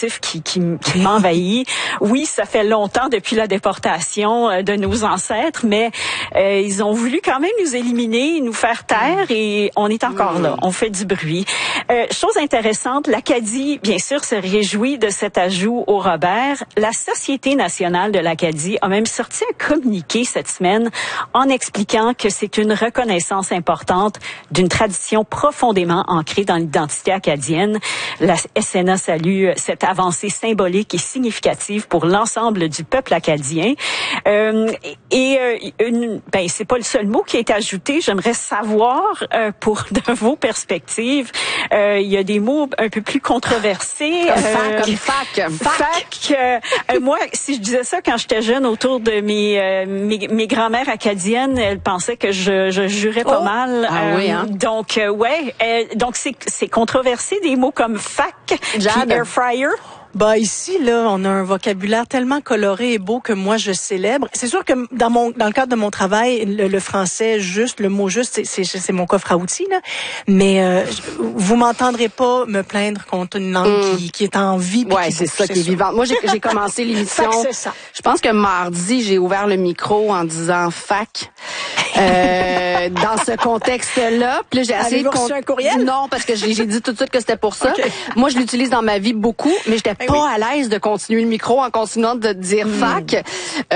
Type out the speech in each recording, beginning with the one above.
péjoratif qui m'envahit. Oui, ça fait longtemps depuis la déportation de nos ancêtres, mais ils ont voulu quand même nous éliminer, nous faire taire, et on est encore là. On fait du bruit. Chose intéressante, l'Acadie, bien sûr, se réjouit de cet ajout au Robert. La Société nationale de l'Acadie a même sorti un communiqué cette semaine en expliquant que c'est une reconnaissance importante d'une tradition profondément ancrée dans l'identité acadienne. La SNA salue cette avancée symbolique et significative pour l'ensemble du peuple acadien. C'est pas le seul mot qui a été ajouté. J'aimerais savoir, pour de vos perspectives, il y a des mots un peu plus controversés. Comme fac. Moi, si je disais ça quand j'étais jeune autour de mes grand-mères acadiennes, elles pensaient que je jurais pas mal. Oui, hein? Donc c'est controversé, des mots comme fac, puis air fryer. Bah ici là, on a un vocabulaire tellement coloré et beau que moi je célèbre. C'est sûr que dans le cadre de mon travail, le français juste, le mot juste, c'est mon coffre à outils là. Mais vous m'entendrez pas me plaindre contre une langue qui est en vie. Ouais, c'est ça qui est vivante. Moi j'ai commencé l'émission. C'est ça. Je pense que mardi j'ai ouvert le micro en disant fac. Dans ce contexte-là, puis là, j'ai essayé de reçu un courriel? Non, parce que j'ai dit tout de suite que c'était pour ça. Okay. Moi, je l'utilise dans ma vie beaucoup, mais j'étais pas à l'aise de continuer le micro en continuant de dire fac.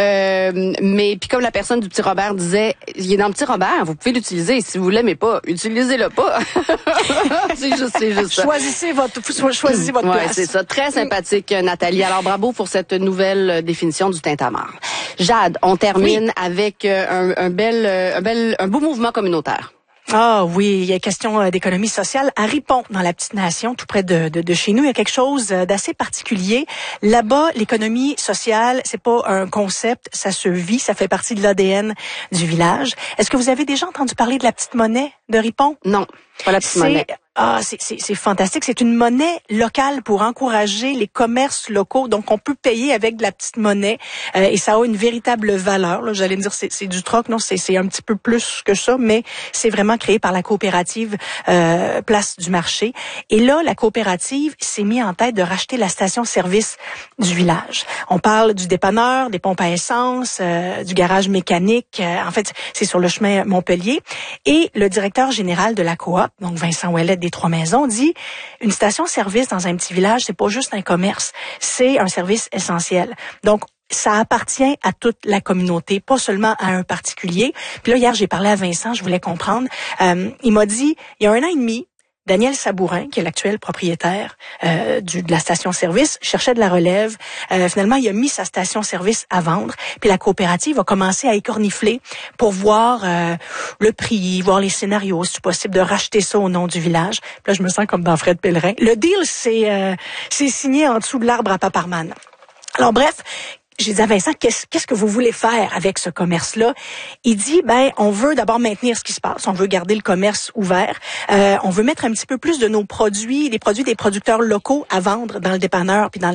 Mais puis comme la personne du petit Robert disait, il est dans le petit Robert, vous pouvez l'utiliser. Si vous l'aimez pas, utilisez-le pas. c'est juste ça. Choisissez votre place. C'est ça. Très sympathique, Nathalie. Alors, bravo pour cette nouvelle définition du tintamarre. Jade, on termine avec un beau mouvement communautaire. Ah oui, il y a question d'économie sociale. À Ripon, dans la petite nation, tout près de chez nous, il y a quelque chose d'assez particulier. Là-bas, l'économie sociale, c'est pas un concept, ça se vit, ça fait partie de l'ADN du village. Est-ce que vous avez déjà entendu parler de la petite monnaie de Ripon? Non, pas la petite monnaie. C'est fantastique. C'est une monnaie locale pour encourager les commerces locaux. Donc, on peut payer avec de la petite monnaie et ça a une véritable valeur. Là, j'allais me dire c'est du troc. Non, c'est un petit peu plus que ça, mais c'est vraiment créé par la coopérative Place du Marché. Et là, la coopérative s'est mise en tête de racheter la station-service du village. On parle du dépanneur, des pompes à essence, du garage mécanique. En fait, c'est sur le chemin Montpellier. Et le directeur général de la coop, donc Vincent Ouellette des Trois-Maisons, dit une station-service dans un petit village, c'est pas juste un commerce, c'est un service essentiel. Donc, ça appartient à toute la communauté, pas seulement à un particulier. Puis là, hier, j'ai parlé à Vincent, je voulais comprendre. Il m'a dit, il y a 1 an et demi, Daniel Sabourin, qui est l'actuel propriétaire de la station-service, cherchait de la relève. Finalement, il a mis sa station-service à vendre. Puis la coopérative a commencé à écornifler pour voir le prix, voir les scénarios, si c'est possible de racheter ça au nom du village. Puis là, je me sens comme dans Fred Pellerin. Le deal, c'est signé en dessous de l'arbre à Paparman. Alors bref, j'ai dit à Vincent, qu'est-ce que vous voulez faire avec ce commerce-là? Il dit, on veut d'abord maintenir ce qui se passe. On veut garder le commerce ouvert. On veut mettre un petit peu plus de nos produits, les produits des producteurs locaux à vendre dans le dépanneur puis dans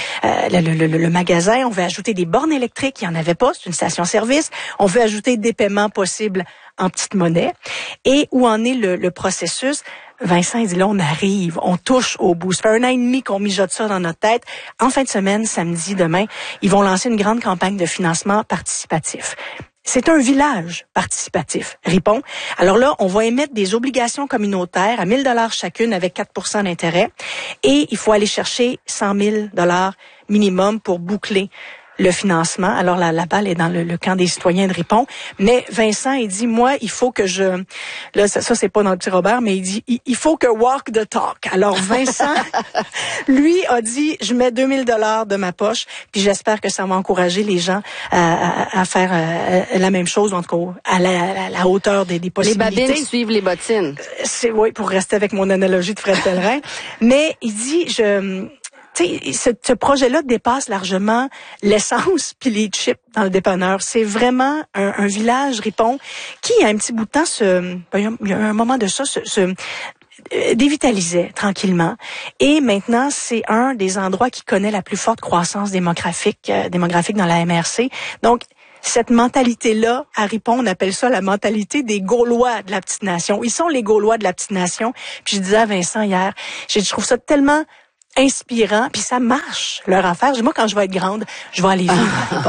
le magasin. On veut ajouter des bornes électriques. Il n'y en avait pas. C'est une station-service. On veut ajouter des paiements possibles en petite monnaie. Et où en est le processus? Vincent, il dit là, on arrive, on touche au bout. Ça fait 1 an et demi qu'on mijote ça dans notre tête. En fin de semaine, samedi, demain, ils vont lancer une grande campagne de financement participatif. C'est un village participatif, Ripon. Alors là, on va émettre des obligations communautaires à 1 000 $ chacune avec 4% d'intérêt. Et il faut aller chercher 100 000 $ minimum pour boucler le financement. Alors la balle est dans le camp des citoyens de Ripon. Mais Vincent, il dit, moi, il faut que là, ça c'est pas dans le petit Robert, mais il dit, il faut que walk the talk. Alors Vincent, lui a dit, je mets 2 000 $ de ma poche, puis j'espère que ça va encourager les gens à faire la même chose, en tout cas, à la hauteur des possibilités. Les babines suivent les bottines. Oui, pour rester avec mon analogie de Fred Pellerin. Mais il dit, ce projet-là dépasse largement l'essence puis les chips dans le dépanneur. C'est vraiment un village Ripon qui, il y a un petit bout de temps, il y a un moment de ça, se dévitalisait tranquillement. Et maintenant, c'est un des endroits qui connaît la plus forte croissance démographique dans la MRC. Donc, cette mentalité-là, à Ripon, on appelle ça la mentalité des Gaulois de la petite nation. Ils sont les Gaulois de la petite nation. Puis je disais à Vincent hier, je trouve ça tellement inspirant, puis ça marche, leur affaire. Moi, quand je vais être grande, je vais aller vivre.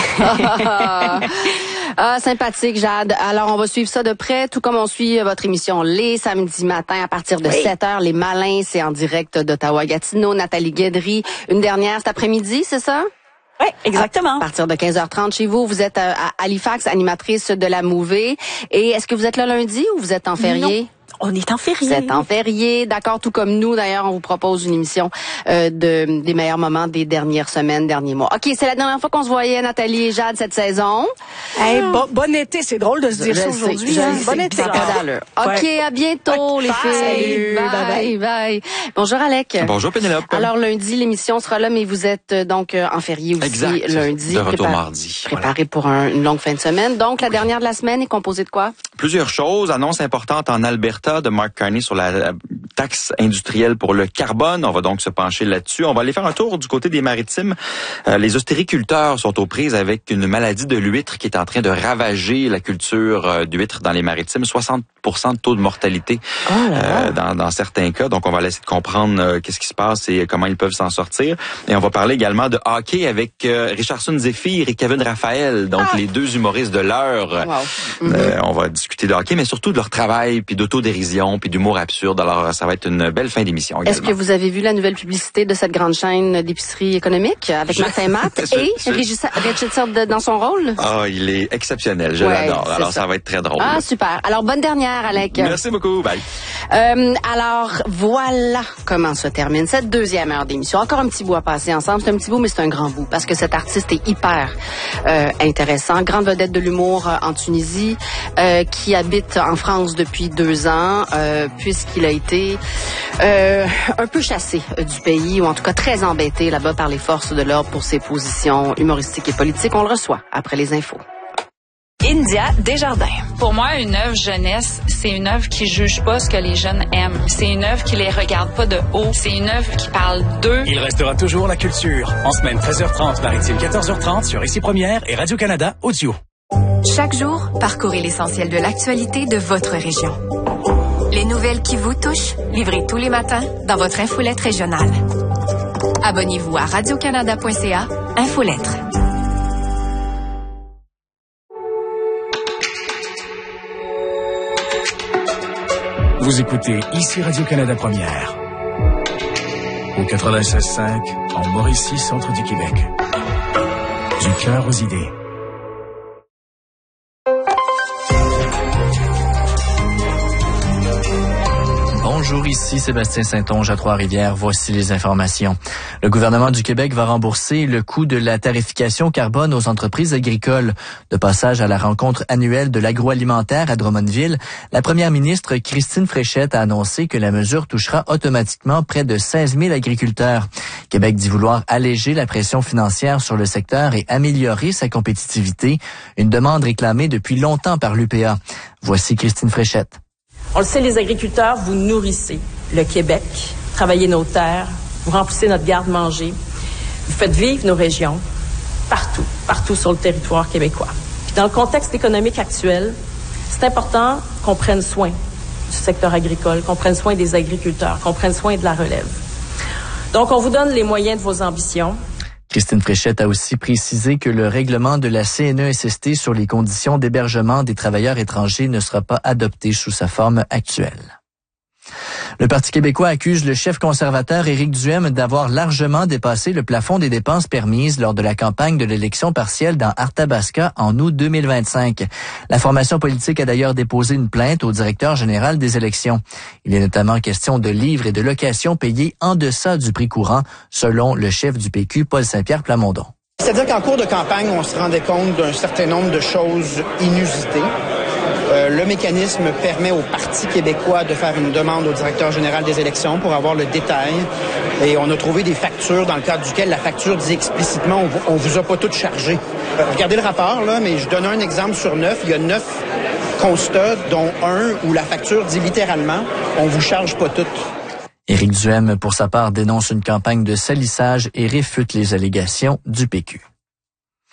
Bon. Sympathique, Jade. Alors, on va suivre ça de près, tout comme on suit votre émission les samedis matins à partir de 7h. Les Malins, c'est en direct d'Ottawa-Gatineau. Nathalie Guédry, une dernière cet après-midi, c'est ça? Oui, exactement. À partir de 15h30 chez vous, vous êtes à Halifax, animatrice de la Mouvée. Et est-ce que vous êtes là lundi ou vous êtes en férié? Non. On est en férié. Vous êtes en férié, d'accord, tout comme nous. D'ailleurs, on vous propose une émission des meilleurs moments des dernières semaines, derniers mois. OK, c'est la dernière fois qu'on se voyait, Nathalie et Jade, cette saison. Hey, bon été, c'est drôle de se dire ça aujourd'hui. Bon été. OK, à bientôt, les filles. Salut, bye. Bonjour, Alec. Bonjour, Pénélope. Alors, lundi, l'émission sera là, mais vous êtes donc en férié aussi, exact. Lundi. De retour mardi. Préparé pour une longue fin de semaine. Donc, la dernière de la semaine est composée de quoi? Plusieurs choses. Annonce importante en Alberta de Mark Carney sur la taxe industrielle pour le carbone. On va donc se pencher là-dessus. On va aller faire un tour du côté des Maritimes. Les ostréiculteurs sont aux prises avec une maladie de l'huître qui est en train de ravager la culture d'huîtres dans les Maritimes. 60% de taux de mortalité dans certains cas. Donc, on va essayer de comprendre qu'est-ce qui se passe et comment ils peuvent s'en sortir. Et on va parler également de hockey avec Richardson Zephyr et Kevin Raphaël, donc les deux humoristes de l'heure. Wow. On va discuter de hockey, mais surtout de leur travail, puis d'autodérision, puis d'humour absurde. Alors, ça va être une belle fin d'émission également. Est-ce que vous avez vu la nouvelle publicité de cette grande chaîne d'épicerie économique avec Martin Matt et Richard dans son rôle? Ah, il est exceptionnel. Je l'adore. Alors, ça va être très drôle. Ah, super. Alors, bonne dernière, Alec. Merci beaucoup. Bye. Alors, voilà comment se termine cette deuxième heure d'émission. Encore un petit bout à passer ensemble. C'est un petit bout, mais c'est un grand bout parce que cet artiste est hyper intéressant. Grande vedette de l'humour en Tunisie, qui habite en France depuis 2 ans, puisqu'il a été un peu chassé du pays, ou en tout cas très embêté là-bas par les forces de l'ordre pour ses positions humoristiques et politiques. On le reçoit après les infos. India Desjardins. Pour moi, une œuvre jeunesse, c'est une œuvre qui juge pas ce que les jeunes aiment. C'est une œuvre qui les regarde pas de haut. C'est une œuvre qui parle d'eux. Il restera toujours la culture. En semaine 13h30, maritime 14h30 sur Ici Première et Radio-Canada Audio. Chaque jour, parcourez l'essentiel de l'actualité de votre région. Les nouvelles qui vous touchent, livrées tous les matins dans votre infolette régionale. Abonnez-vous à radiocanada.ca, Infolettre. Vous écoutez Ici Radio-Canada Première. Au 96.5, en Mauricie, centre du Québec. Du cœur aux idées. Bonjour, ici Sébastien Saint-Onge à Trois-Rivières. Voici les informations. Le gouvernement du Québec va rembourser le coût de la tarification carbone aux entreprises agricoles. De passage à la rencontre annuelle de l'agroalimentaire à Drummondville, la première ministre Christine Fréchette a annoncé que la mesure touchera automatiquement près de 16 000 agriculteurs. Québec dit vouloir alléger la pression financière sur le secteur et améliorer sa compétitivité, une demande réclamée depuis longtemps par l'UPA. Voici Christine Fréchette. On le sait, les agriculteurs, vous nourrissez le Québec, travaillez nos terres, vous remplissez notre garde-manger, vous faites vivre nos régions partout sur le territoire québécois. Puis dans le contexte économique actuel, c'est important qu'on prenne soin du secteur agricole, qu'on prenne soin des agriculteurs, qu'on prenne soin de la relève. Donc, on vous donne les moyens de vos ambitions. Christine Fréchette a aussi précisé que le règlement de la CNESST sur les conditions d'hébergement des travailleurs étrangers ne sera pas adopté sous sa forme actuelle. Le Parti québécois accuse le chef conservateur Éric Duhem d'avoir largement dépassé le plafond des dépenses permises lors de la campagne de l'élection partielle dans Arthabaska en août 2025. La formation politique a d'ailleurs déposé une plainte au directeur général des élections. Il est notamment question de livres et de locations payés en deçà du prix courant, selon le chef du PQ, Paul Saint-Pierre Plamondon. C'est-à-dire qu'en cours de campagne, on se rendait compte d'un certain nombre de choses inusitées. Le mécanisme permet au Parti québécois de faire une demande au directeur général des élections pour avoir le détail. Et on a trouvé des factures dans le cadre duquel la facture dit explicitement on vous a pas toutes chargées. Regardez le rapport, là, mais je donne un exemple sur 9. Il y a 9 constats, dont un où la facture dit littéralement on vous charge pas toutes. Éric Duhem, pour sa part, dénonce une campagne de salissage et réfute les allégations du PQ.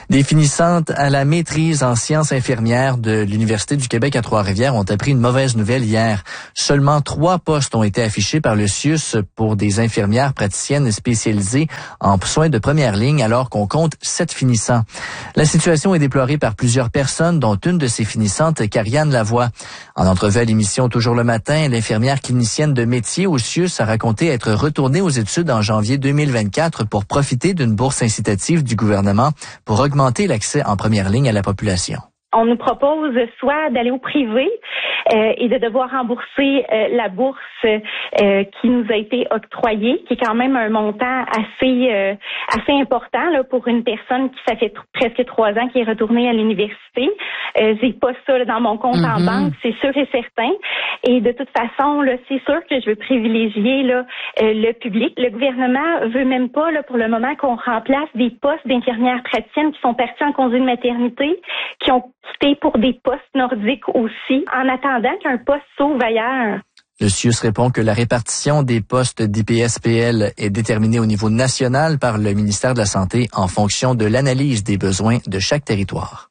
Des finissantes à la maîtrise en sciences infirmières de l'Université du Québec à Trois-Rivières ont appris une mauvaise nouvelle hier. Seulement 3 postes ont été affichés par le CIUS pour des infirmières praticiennes spécialisées en soins de première ligne, alors qu'on compte 7 finissants. La situation est déplorée par plusieurs personnes, dont une de ces finissantes, Karianne Lavoie. En entrevue à l'émission Toujours le matin, l'infirmière clinicienne de métier au CIUS a raconté être retournée aux études en janvier 2024 pour profiter d'une bourse incitative du gouvernement pour augmenter l'accès en première ligne à la population. On nous propose soit d'aller au privé et de devoir rembourser la bourse qui nous a été octroyée, qui est quand même un montant assez important là, pour une personne qui ça fait presque 3 ans qui est retournée à l'université. J'ai pas ça là, dans mon compte en banque, c'est sûr et certain. Et de toute façon, là, c'est sûr que je veux privilégier là le public. Le gouvernement veut même pas là pour le moment qu'on remplace des postes d'infirmières praticiennes qui sont partis en congé de maternité, qui ont quitté pour des postes nordiques aussi, en attendant qu'un poste s'ouvre ailleurs. Le CIUS répond que la répartition des postes d'IPSPL est déterminée au niveau national par le ministère de la Santé en fonction de l'analyse des besoins de chaque territoire.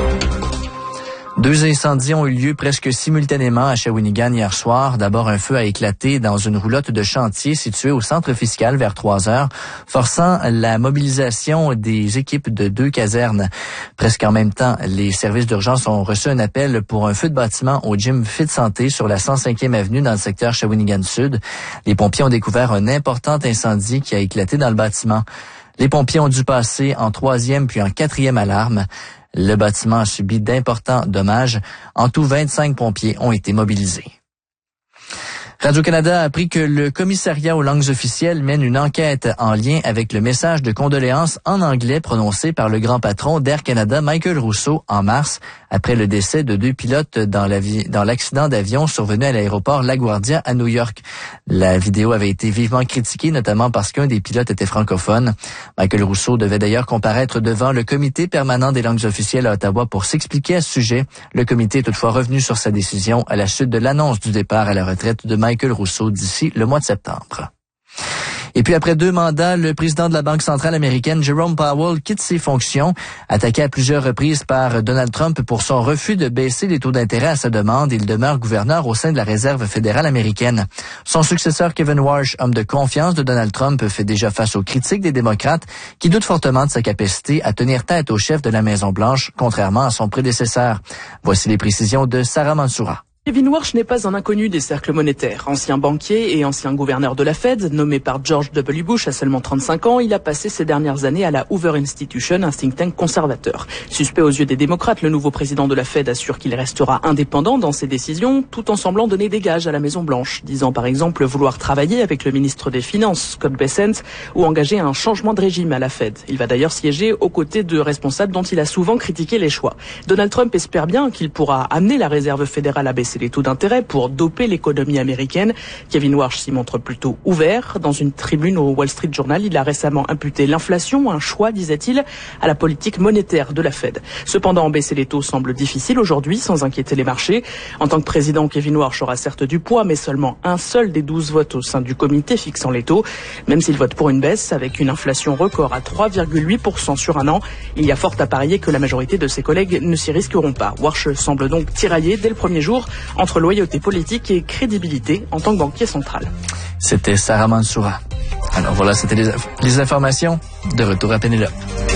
2 incendies ont eu lieu presque simultanément à Shawinigan hier soir. D'abord, un feu a éclaté dans une roulotte de chantier située au centre fiscal vers 3 heures, forçant la mobilisation des équipes de 2 casernes. Presque en même temps, les services d'urgence ont reçu un appel pour un feu de bâtiment au gym Fit Santé sur la 105e avenue dans le secteur Shawinigan Sud. Les pompiers ont découvert un important incendie qui a éclaté dans le bâtiment. Les pompiers ont dû passer en 3e puis en 4e alarme. Le bâtiment a subi d'importants dommages. En tout, 25 pompiers ont été mobilisés. Radio-Canada a appris que le commissariat aux langues officielles mène une enquête en lien avec le message de condoléances en anglais prononcé par le grand patron d'Air Canada, Michael Rousseau, en mars, après le décès de 2 pilotes dans l'accident d'avion survenu à l'aéroport LaGuardia à New York. La vidéo avait été vivement critiquée, notamment parce qu'un des pilotes était francophone. Michael Rousseau devait d'ailleurs comparaître devant le comité permanent des langues officielles à Ottawa pour s'expliquer à ce sujet. Le comité est toutefois revenu sur sa décision à la suite de l'annonce du départ à la retraite de Michael Rousseau d'ici le mois de septembre. Et puis après 2 mandats, le président de la Banque centrale américaine, Jerome Powell, quitte ses fonctions. Attaqué à plusieurs reprises par Donald Trump pour son refus de baisser les taux d'intérêt à sa demande, il demeure gouverneur au sein de la Réserve fédérale américaine. Son successeur, Kevin Warsh, homme de confiance de Donald Trump, fait déjà face aux critiques des démocrates qui doutent fortement de sa capacité à tenir tête au chef de la Maison-Blanche, contrairement à son prédécesseur. Voici les précisions de Sarah Mansoura. Kevin Warsh n'est pas un inconnu des cercles monétaires. Ancien banquier et ancien gouverneur de la Fed, nommé par George W. Bush à seulement 35 ans, il a passé ces dernières années à la Hoover Institution, un think tank conservateur. Suspect aux yeux des démocrates, le nouveau président de la Fed assure qu'il restera indépendant dans ses décisions, tout en semblant donner des gages à la Maison-Blanche, disant par exemple vouloir travailler avec le ministre des Finances, Scott Bessent, ou engager un changement de régime à la Fed. Il va d'ailleurs siéger aux côtés de responsables dont il a souvent critiqué les choix. Donald Trump espère bien qu'il pourra amener la Réserve fédérale à baisser les taux d'intérêt pour doper l'économie américaine. Kevin Warsh s'y montre plutôt ouvert. Dans une tribune au Wall Street Journal, il a récemment imputé l'inflation, un choix, disait-il, à la politique monétaire de la Fed. Cependant, baisser les taux semble difficile aujourd'hui, sans inquiéter les marchés. En tant que président, Kevin Warsh aura certes du poids, mais seulement un seul des 12 votes au sein du comité fixant les taux. Même s'il vote pour une baisse, avec une inflation record à 3,8% sur un an, il y a fort à parier que la majorité de ses collègues ne s'y risqueront pas. Warsh semble donc tiraillé dès le premier jour entre loyauté politique et crédibilité en tant que banquier central. C'était Sarah Mansoura. Alors voilà, c'était les informations. De retour à Pénélope.